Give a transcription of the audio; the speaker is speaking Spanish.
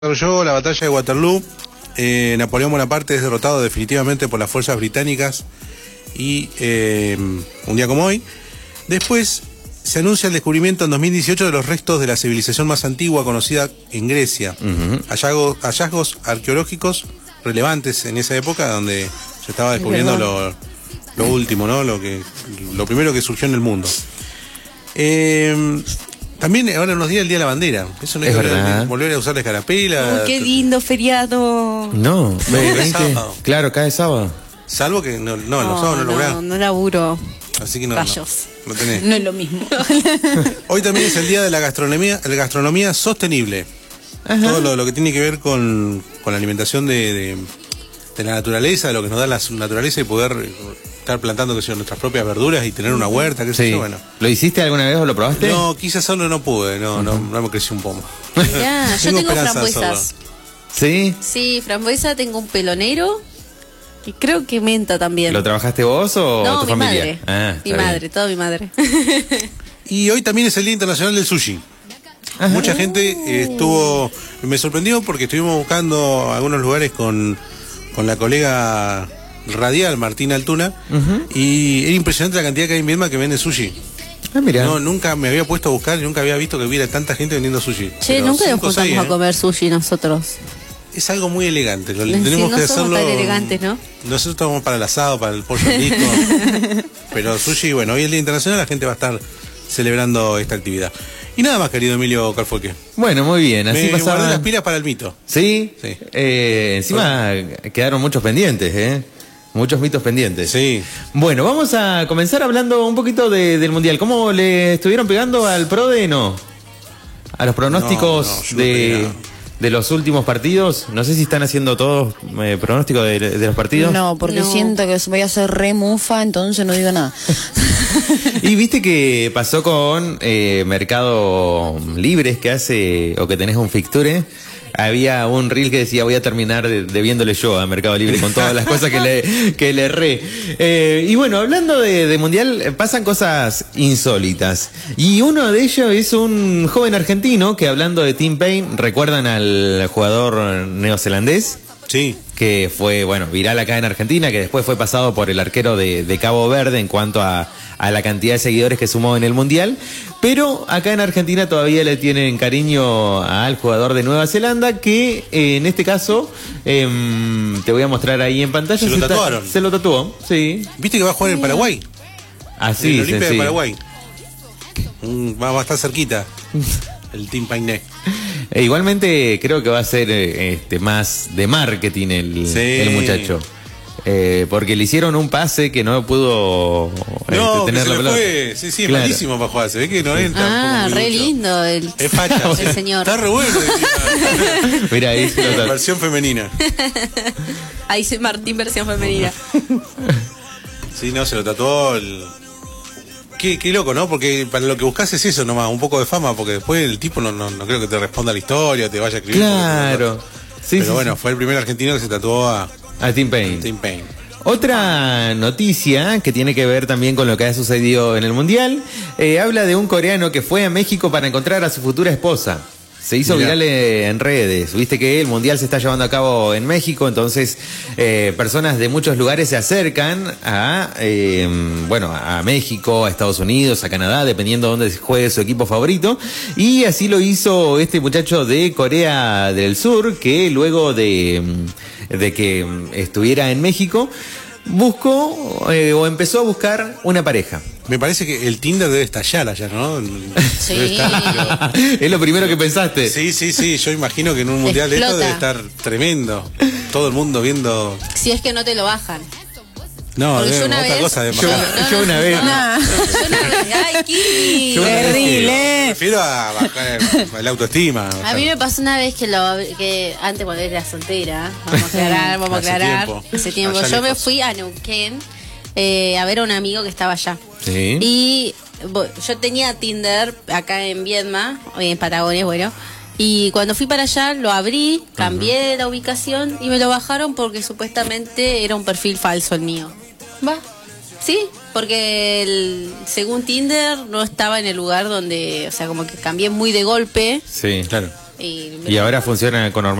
Desarrolló la batalla de Waterloo. Napoleón Bonaparte es derrotado definitivamente por las fuerzas británicas y un día como hoy. Después se anuncia el descubrimiento en 2018 de los restos de la civilización más antigua conocida en Grecia. Hallazgos arqueológicos relevantes en esa época, donde se estaba descubriendo lo último, ¿no? Lo primero que surgió en el mundo. También ahora nos día el Día de la Bandera. Eso no es verdad. Volver a usar la escarapela. ¡Qué lindo feriado! No, claro, cae sábado. Salvo que los sábados no lográs. No laburo. Así que no tenés. No es lo mismo. Hoy también es el Día de la gastronomía sostenible. Ajá. Todo lo que tiene que ver con la alimentación de la naturaleza, de lo que nos da la naturaleza, y poder estar plantando nuestras propias verduras y tener una huerta, qué sé yo, bueno. ¿Lo hiciste alguna vez o lo probaste? No, quizás solo no pude, no me creció un pomo. Ya, yo tengo frambuesas. ¿Sí? Sí, frambuesa, tengo un pelonero y creo que menta también. ¿Lo trabajaste vos o tu familia? Mi madre, toda mi madre. Y hoy también es el Día Internacional del Sushi. Ajá. Mucha gente me sorprendió porque estuvimos buscando algunos lugares con la colega radial Martina Altuna, y era impresionante la cantidad que hay en Viedma que vende sushi. Mirá. No, nunca me había puesto a buscar y nunca había visto que hubiera tanta gente vendiendo sushi. Che, nunca nos juntamos a comer sushi nosotros. Es algo muy elegante. Tenemos que hacerlo. Tan elegantes, ¿no? Nosotros estamos para el asado, para el pollo listo. Pero sushi, bueno, hoy es el Día Internacional, la gente va a estar celebrando esta actividad. Y nada más, querido Emilio Carfolque. Bueno, muy bien. Así me guardé las pilas para el mito. ¿Sí? Sí. Encima quedaron muchos pendientes, Muchos mitos pendientes. Sí. Bueno, vamos a comenzar hablando un poquito del Mundial. ¿Cómo le estuvieron pegando al PRODE? No. A los pronósticos de los últimos partidos. No sé si están haciendo todos pronósticos de los partidos. No, porque siento que voy a ser re mufa, entonces no digo nada. Y viste que pasó con Mercado Libres, que hace, o que tenés un fixture. Había un reel que decía: voy a terminar debiéndole yo a Mercado Libre con todas las cosas que le erré. Y bueno, hablando de Mundial, pasan cosas insólitas. Y uno de ellos es un joven argentino que, hablando de Tim Payne, ¿recuerdan al jugador neozelandés? Sí. Que fue, viral acá en Argentina, que después fue pasado por el arquero de Cabo Verde en cuanto a la cantidad de seguidores que sumó en el Mundial. Pero acá en Argentina todavía le tienen cariño al jugador de Nueva Zelanda, que en este caso, te voy a mostrar ahí en pantalla. Se lo tatuaron. Se lo tatuó, sí. ¿Viste que va a jugar en Paraguay? Así, en el Olimpia de Paraguay. Va a estar cerquita. El Tim Payne. Igualmente creo que va a ser más de marketing el muchacho. Porque le hicieron un pase que no pudo tener la pelota. Sí, claro. Es malísimo para jugar. Se ve que no entra. Re lindo. Es facha. El señor. Está re bueno. Mira, ahí se lo versión femenina. Ahí dice Martín, versión femenina. Sí, no, se lo tatuó Qué loco, ¿no? Porque para lo que buscas es eso nomás, un poco de fama, porque después el tipo no creo que te responda la historia, te vaya a escribir. Claro. Pero bueno, fue el primer argentino que se tatuó a Tim Payne. Otra noticia que tiene que ver también con lo que ha sucedido en el Mundial, habla de un coreano que fue a México para encontrar a su futura esposa. Se hizo viral en redes. Viste que el Mundial se está llevando a cabo en México, entonces personas de muchos lugares se acercan a México, a Estados Unidos, a Canadá, dependiendo de dónde juegue su equipo favorito. Y así lo hizo este muchacho de Corea del Sur, que luego de que estuviera en México, buscó o empezó a buscar una pareja. Me parece que el Tinder debe estallar allá, ¿no? Sí. Es lo primero que pensaste. Sí. Yo imagino que en un mundial de esto debe estar tremendo. Todo el mundo viendo. Si es que no te lo bajan. No, yo una otra vez, cosa de yo una vez. Ay, Kini. Terrible. Prefiero a bajar la autoestima. A mí me pasó una vez que antes, cuando era soltera, vamos a aclarar. Hace tiempo. Yo me fui a Neuquén a ver a un amigo que estaba allá. Sí. Y yo tenía Tinder acá en Viedma, en Patagonia, y cuando fui para allá lo abrí, cambié la ubicación y me lo bajaron porque supuestamente era un perfil falso el mío. ¿Va? Sí, porque según Tinder no estaba en el lugar donde, o sea, como que cambié muy de golpe. Sí, claro. Y Y ahora funciona con